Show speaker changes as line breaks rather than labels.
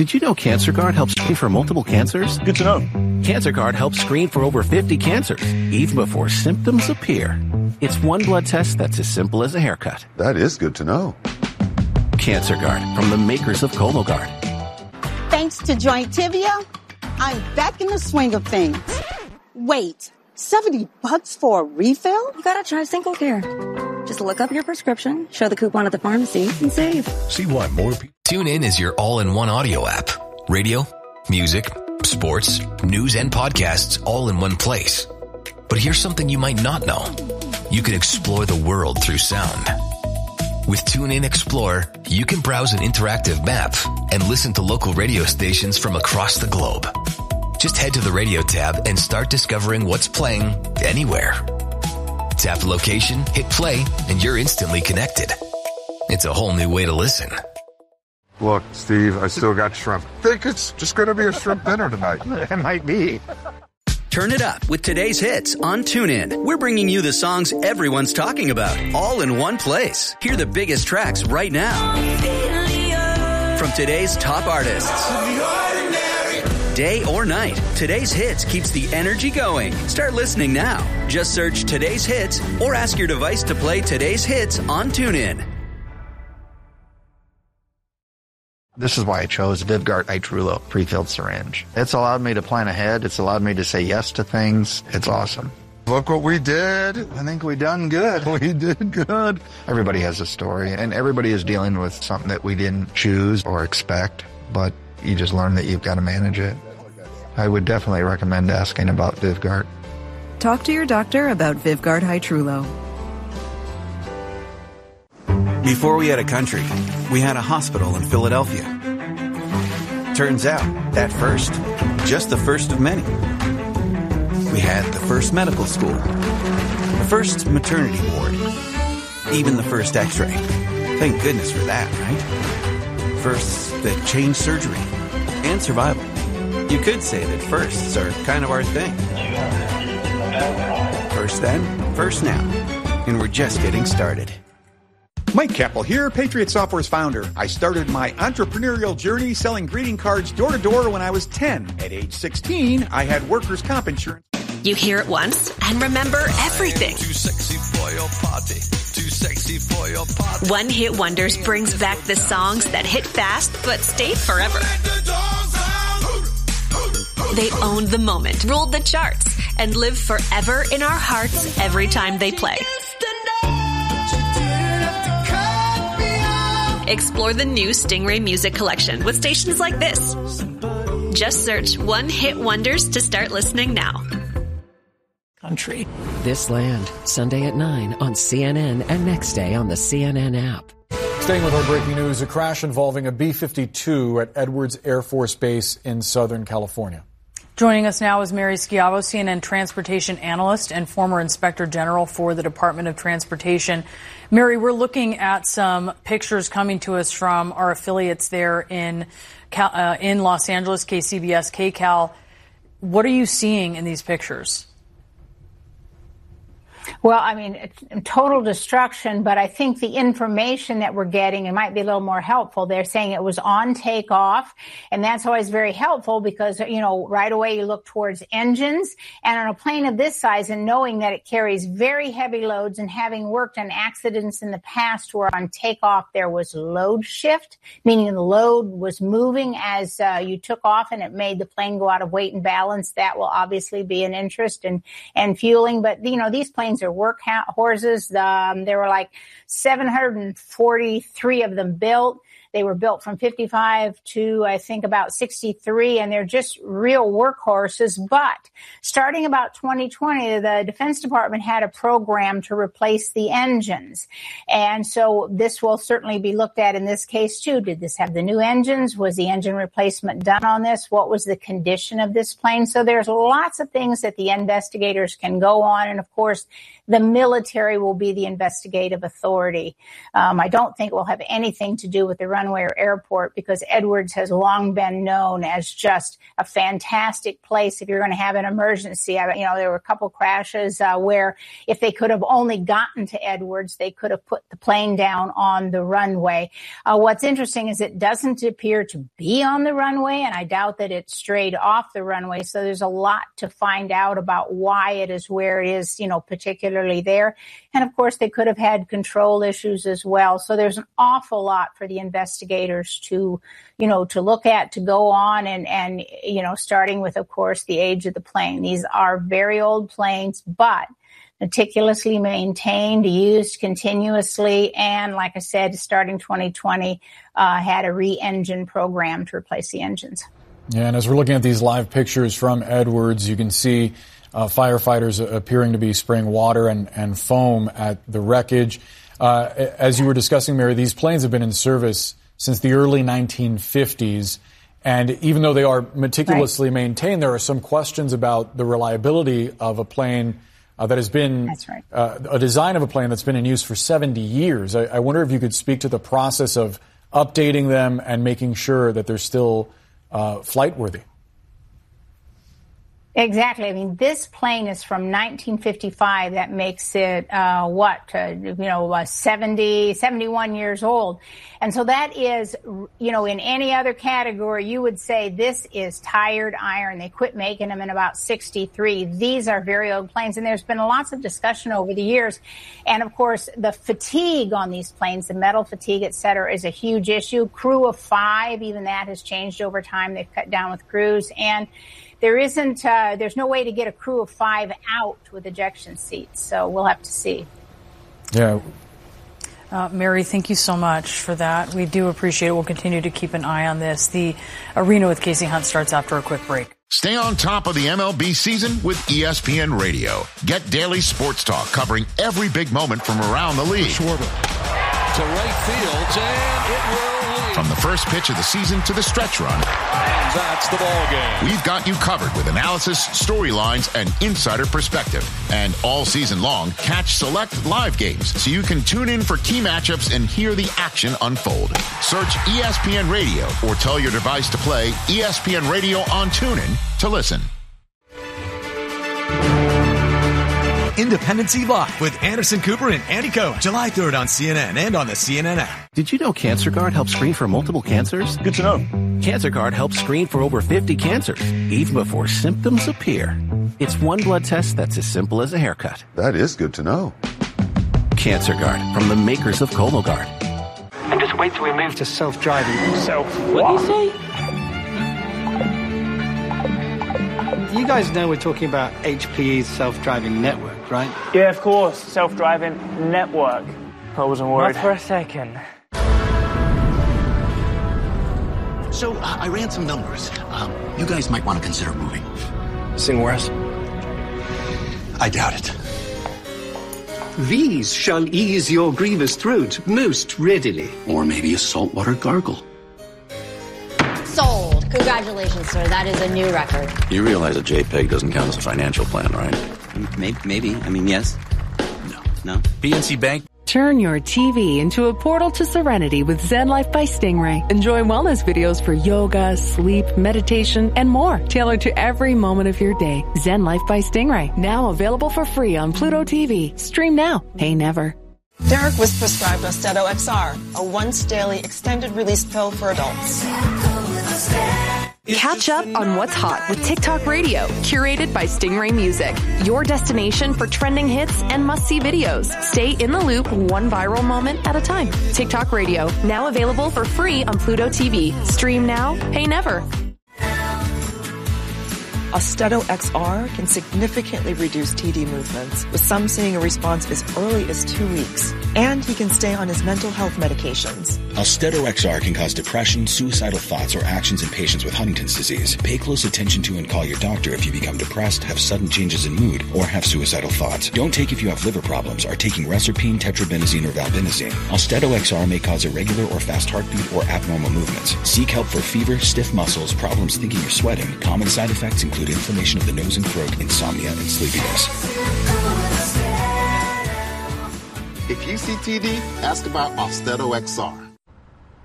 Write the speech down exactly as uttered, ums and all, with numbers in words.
Did you know CancerGuard helps screen for multiple cancers?
Good to know.
CancerGuard helps screen for over fifty cancers, even before symptoms appear. It's one blood test that's as simple as a haircut.
That is good to know.
CancerGuard, from the makers of Cologuard.
Thanks to Jointivia, I'm back in the swing of things. Wait, seventy bucks for a refill?
You gotta try Single Care. Just look up your prescription, show the coupon at the pharmacy, and save.
See why more people. TuneIn is your all-in-one audio app. Radio, music, sports, news, and podcasts all in one place. But here's something you might not know. You can explore the world through sound. With TuneIn Explore, you can browse an interactive map and listen to local radio stations from across the globe. Just head to the radio tab and start discovering what's playing anywhere. Tap the location, hit play, and you're instantly connected. It's a whole new way to listen.
Look, Steve, I still got shrimp. I think it's just going to be a shrimp dinner tonight.
It might be.
Turn it up with today's hits on TuneIn. We're bringing you the songs everyone's talking about, all in one place. Hear the biggest tracks right now from today's top artists. Day or night, today's hits keeps the energy going. Start listening now. Just search today's hits or ask your device to play today's hits on TuneIn.
This is why I chose Vyvgart Hytrulo prefilled syringe. It's allowed me to plan ahead. It's allowed me to say yes to things. It's awesome.
Look what we did.
I think we done good.
We did good.
Everybody has a story, and everybody is dealing with something that we didn't choose or expect, but you just learn that you've got to manage it. I would definitely recommend asking about Vyvgart.
Talk to your doctor about Vyvgart Hytrulo.
Before we had a country, we had a hospital in Philadelphia. Turns out, that first, just the first of many. We had the first medical school, the first maternity ward, even the first x-ray. Thank goodness for that, right? Firsts that changed surgery and survival. You could say that firsts are kind of our thing. First then, first now. And we're just getting started.
Mike Keppel here, Patriot Software's founder. I started my entrepreneurial journey selling greeting cards door to door when I was ten. At age sixteen, I had workers' comp insurance.
You hear it once and remember everything.
Too sexy for your party. Too sexy for your party.
One Hit Wonders brings back the songs that hit fast but stayed forever. They owned the moment, ruled the charts, and live forever in our hearts every time they play. Explore the new Stingray Music Collection with stations like this. Just search One Hit Wonders to start listening now.
Country. This Land, Sunday at nine on C N N and next day on the C N N app.
Staying with our breaking news, a crash involving a B fifty-two at Edwards Air Force Base in Southern California.
Joining us now is Mary Schiavo, C N N transportation analyst and former inspector general for the Department of Transportation. Mary, we're looking at some pictures coming to us from our affiliates there in uh, in Los Angeles, K C B S, K C A L. What are you seeing in these pictures?
Well, I mean, it's total destruction, but I think the information that we're getting, it might be a little more helpful. They're saying it was on takeoff, and that's always very helpful because, you know, right away you look towards engines. And on a plane of this size and knowing that it carries very heavy loads and having worked on accidents in the past where on takeoff there was load shift, meaning the load was moving as uh, you took off and it made the plane go out of weight and balance, that will obviously be an interest in, and fueling. But, you know, these planes are work horses. Um, there were like seven hundred forty-three of them built. They were built from fifty-five to, I think, about sixty-three, and they're just real workhorses. But starting about twenty twenty, the Defense Department had a program to replace the engines. And so this will certainly be looked at in this case, too. Did this have the new engines? Was the engine replacement done on this? What was the condition of this plane? So there's lots of things that the investigators can go on. And, of course, the military will be the investigative authority. Um, I don't think it will have anything to do with the runway or airport, because Edwards has long been known as just a fantastic place if you're going to have an emergency. I, you know, there were a couple crashes uh, where if they could have only gotten to Edwards, they could have put the plane down on the runway. Uh, what's interesting is it doesn't appear to be on the runway, and I doubt that it strayed off the runway. So there's a lot to find out about why it is where it is, you know, particularly there. And of course, they could have had control issues as well. So there's an awful lot for the investigators to, you know, to look at, to go on, and, and, you know, starting with, of course, the age of the plane. These are very old planes, but meticulously maintained, used continuously, and like I said, starting twenty twenty, uh, had a re-engine program to replace the engines.
Yeah, and as we're looking at these live pictures from Edwards, you can see uh, firefighters appearing to be spraying water and, and foam at the wreckage. Uh, as you were discussing, Mary, these planes have been in service since the early nineteen fifties. And even though they are meticulously right. maintained, there are some questions about the reliability of a plane uh, that has been that's right. uh, a design of a plane that's been in use for seventy years. I, I wonder if you could speak to the process of updating them and making sure that they're still uh, flight worthy.
Exactly. I mean, this plane is from nineteen fifty-five. That makes it, uh, what, uh, you know, uh, seventy, seventy-one years old. And so that is, you know, in any other category, you would say this is tired iron. They quit making them in about sixty-three. These are very old planes. And there's been lots of discussion over the years. And of course, the fatigue on these planes, the metal fatigue, et cetera, is a huge issue. Crew of five, even that has changed over time. They've cut down with crews. And There isn't, uh, there's no way to get a crew of five out with ejection seats, so we'll have to see.
Yeah.
Uh, Mary, thank you so much for that. We do appreciate it. We'll continue to keep an eye on this. The Arena with Casey Hunt starts after a quick break.
Stay on top of the M L B season with E S P N Radio. Get daily sports talk covering every big moment from around the league.
Schwarber to right field, and it will lead.
From the first pitch of the season to the stretch run.
And that's the ball game.
We've got you covered with analysis, storylines, and insider perspective. And all season long, catch select live games so you can tune in for key matchups and hear the action unfold. Search E S P N Radio or tell your device to play E S P N Radio on TuneIn to listen.
Independency Live with Anderson Cooper and Andy Cohen, July third on C N N and on the C N N app.
Did you know Cancer Guard helps screen for multiple cancers?
Good to know.
Cancer Guard helps screen for over fifty cancers, even before symptoms appear. It's one blood test that's as simple as a haircut.
That is good to know.
Cancer Guard, from the makers of Cologuard.
And just wait till we move to self-driving.
Self
what? What do you say? You guys know we're talking about H P E's self-driving network, right?
Yeah, of course. Self-driving network. I wasn't worried.
Not for a second.
So, uh, I ran some numbers. Um, you guys might want to consider moving.
Somewhere else?
I doubt it.
These shall ease your grievous throat most readily.
Or maybe a saltwater gargle.
Sold. Congratulations, sir. That is a new record.
You realize a JPEG doesn't count as a financial plan, right?
Maybe. maybe. I mean, yes. No. No.
P N C Bank.
Turn your T V into a portal to serenity with Zen Life by Stingray. Enjoy wellness videos for yoga, sleep, meditation, and more, tailored to every moment of your day. Zen Life by Stingray, now available for free on Pluto T V. Stream now, pay never.
Derek was prescribed Austedo X R, a once-daily extended-release pill for adults.
Catch up on what's hot with TikTok Radio, curated by Stingray Music. Your destination for trending hits and must-see videos. Stay in the loop one viral moment at a time. TikTok Radio, now available for free on Pluto T V. Stream now, pay never.
Austedo X R can significantly reduce T D movements, with some seeing a response as early as two weeks. And he can stay on his mental health medications.
Austedo X R can cause depression, suicidal thoughts, or actions in patients with Huntington's disease. Pay close attention to and call your doctor if you become depressed, have sudden changes in mood, or have suicidal thoughts. Don't take if you have liver problems, are taking Reserpine, Tetrabenazine, or Valbenazine. Austedo X R may cause irregular or fast heartbeat or abnormal movements. Seek help for fever, stiff muscles, problems thinking or sweating. Common side effects include inflammation of the nose and throat, insomnia, and sleepiness.
If you see T D, ask about Austedo X R.